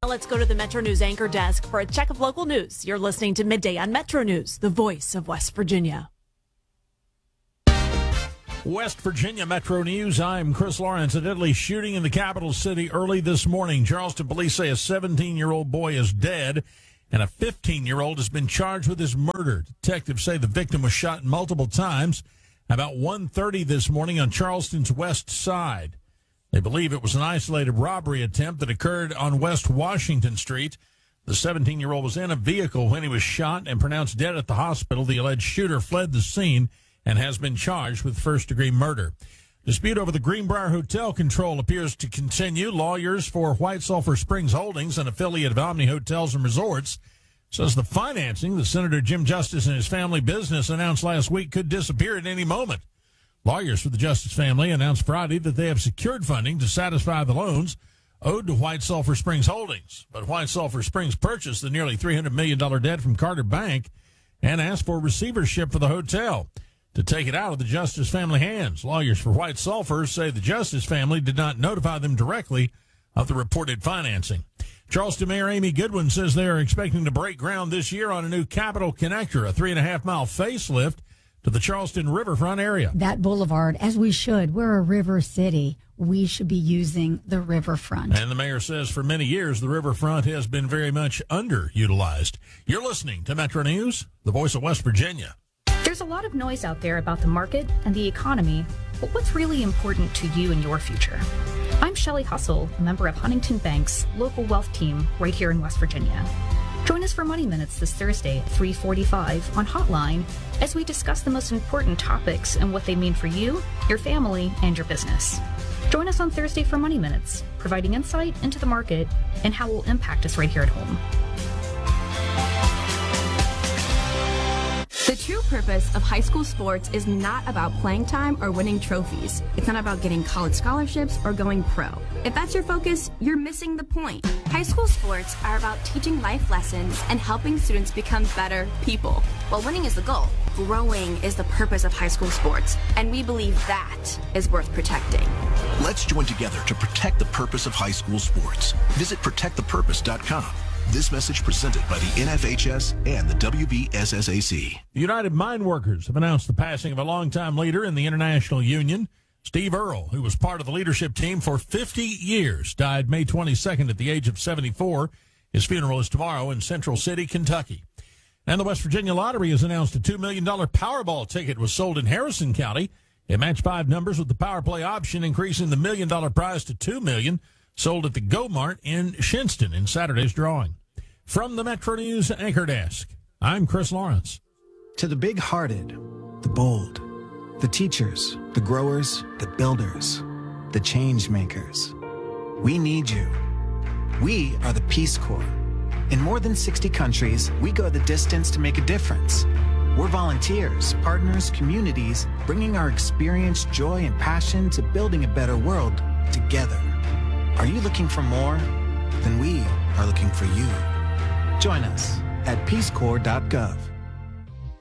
Let's go to the Metro News anchor desk for a check of local news. You're listening to Midday on Metro News, the voice of West Virginia. West Virginia Metro News. I'm Chris Lawrence. A deadly shooting in the capital city early this morning. Charleston police say a 17-year-old boy is dead and a 15-year-old has been charged with his murder. Detectives say the victim was shot multiple times about 1:30 this morning on Charleston's west side. They believe it was an isolated robbery attempt that occurred on West Washington Street. The 17-year-old was in a vehicle when he was shot and pronounced dead at the hospital. The alleged shooter fled the scene and has been charged with first-degree murder. Dispute over the Greenbrier Hotel control appears to continue. Lawyers for White Sulphur Springs Holdings, an affiliate of Omni Hotels and Resorts, says the financing that Senator Jim Justice and his family business announced last week could disappear at any moment. Lawyers for the Justice family announced Friday that they have secured funding to satisfy the loans owed to White Sulphur Springs Holdings. But White Sulphur Springs purchased the nearly $300 million debt from Carter Bank and asked for receivership for the hotel to take it out of the Justice family hands. Lawyers for White Sulphur say the Justice family did not notify them directly of the reported financing. Charleston Mayor Amy Goodwin says they are expecting to break ground this year on a new Capitol Connector, a 3.5-mile facelift to the Charleston riverfront area. That boulevard, as we should. We're a river city. We should be using the riverfront. And the mayor says for many years, the riverfront has been very much underutilized. You're listening to Metro News, the voice of West Virginia. There's a lot of noise out there about the market and the economy, but what's really important to you and your future? I'm Shelley Hustle, a member of Huntington Bank's local wealth team right here in West Virginia. Join us for Money Minutes this Thursday at 3:45 on Hotline as we discuss the most important topics and what they mean for you, your family, and your business. Join us on Thursday for Money Minutes, providing insight into the market and how it will impact us right here at home. The true purpose of high school sports is not about playing time or winning trophies. It's not about getting college scholarships or going pro. If that's your focus, you're missing the point. High school sports are about teaching life lessons and helping students become better people. While winning is the goal, growing is the purpose of high school sports, and we believe that is worth protecting. Let's join together to protect the purpose of high school sports. Visit protectthepurpose.com. This message presented by the NFHS and the WBSSAC. The United Mine Workers have announced the passing of a longtime leader in the International Union. Steve Earle, who was part of the leadership team for 50 years, died May 22nd at the age of 74. His funeral is tomorrow in Central City, Kentucky. And the West Virginia Lottery has announced a $2 million Powerball ticket was sold in Harrison County. It matched 5 numbers with the Power Play option, increasing the $1 million prize to $2 million. Sold at the Go Mart in Shinston in Saturday's drawing. From the Metro News anchor desk, I'm Chris Lawrence. To the big-hearted, the bold, the teachers, the growers, the builders, the change makers, we need you. We are the Peace Corps. In more than 60 countries, we go the distance to make a difference. We're volunteers, partners, communities, bringing our experience, joy, and passion to building a better world together. Are you looking for more? Then we are looking for you. Join us at peacecorps.gov.